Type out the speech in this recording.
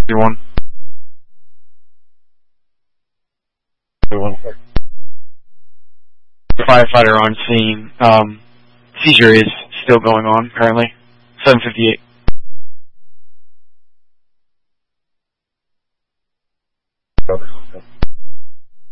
Everyone. The firefighter on scene. Seizure is still going on currently. 7:58.